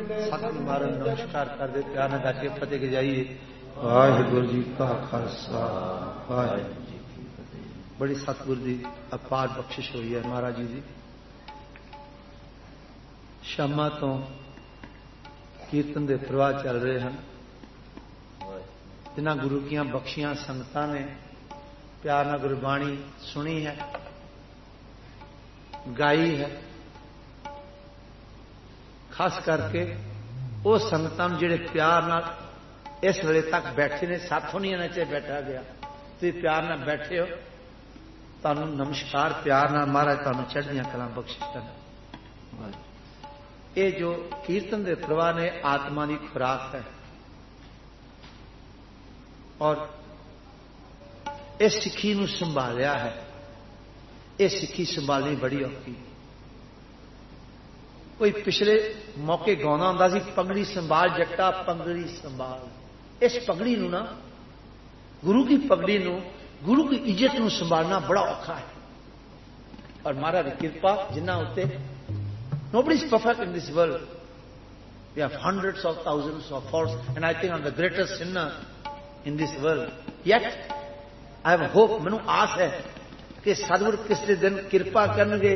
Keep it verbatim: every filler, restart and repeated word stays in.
सतगुरु महाराज नमस्कार कर दे, प्यार न करके फतेह के जाइए। वाहिगुरु जी का खालसा वाहिगुरु जी की फतेह। बड़ी सतगुरु की अपार बख्शिश हुई है महाराज जी की। शामा तो कीर्तन के प्रवाह चल रहे हैं, जिन्होंने गुरु की बख्शियां संगतां ने प्यार न गुरबाणी सुनी है, गाई है। खास करके वो संगतां जिहड़े प्यार नाल इस वेले तक बैठे ने, साथों नहीं इन्हां च बैठा गया, तुसीं प्यार नाल बैठे हो, तुहानूं नमस्कार प्यार नाल महाराज तुहानूं चढ़दियां कलां बख्शिश करन। ये जो कीर्तन के प्रवाह ने आत्मा की खुराक है, और इस सिक्खी नूं संभालिया है। ये सिक्खी संभालनी बड़ी औखी। कोई पिछले मौके गाउंदा हुंदा सी, पगड़ी संभाल जट्टा पगड़ी संभाल। इस पगड़ी नूं ना, गुरु की पगड़ी नूं, गुरु की इज्जत नूं संभालना बड़ा औखा है। और महाराज की कृपा जिन्हां उत्ते, nobody is perfect in this world. We have hundreds of thousands of faults, and I think I'm the greatest sinner in this world. Yet I have hope, मैनूं आस है कि सतगुरु किसी दिन कृपा करनगे,